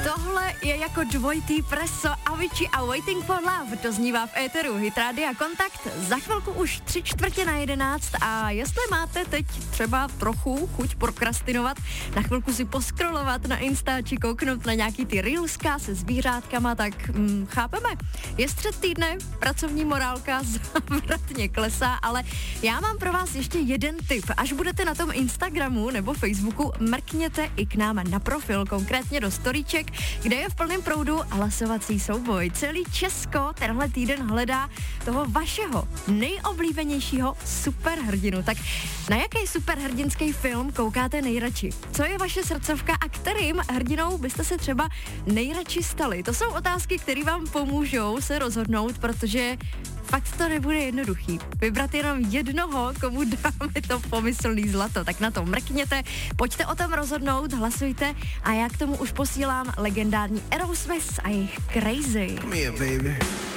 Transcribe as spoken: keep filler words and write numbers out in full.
Tohle je jako dvojitý preso, Avicii a Waiting for Love. To znívá v éteru Hit Rádia Kontakt. Za chvilku už tři čtvrtě na jedenáct a jestli máte teď třeba trochu chuť prokrastinovat, na chvilku si poskrolovat na Insta či kouknout na nějaký ty reelska se zvířátkama, tak hm, chápeme. Je střed týdne, pracovní morálka zvratně klesá, ale já mám pro vás ještě jeden tip. Až budete na tom Instagramu nebo Facebooku, mrkněte i k nám na profil, konkrétně do storíček, kde je v plném proudu hlasovací souboj. Celý Česko tenhle týden hledá toho vašeho nejoblíbenějšího superhrdinu. Tak na jaký superhrdinský film koukáte nejradši? Co je vaše srdcovka a kterým hrdinou byste se třeba nejradši stali? To jsou otázky, které vám pomůžou se rozhodnout, protože fakt to nebude jednoduchý. Vybrat jenom jednoho, komu dáme to pomyslný zlato. Tak na to mrkněte, pojďte o tom rozhodnout, hlasujte a já k tomu už posílám legendární Aerosmith a jejich Crazy. Come here, baby.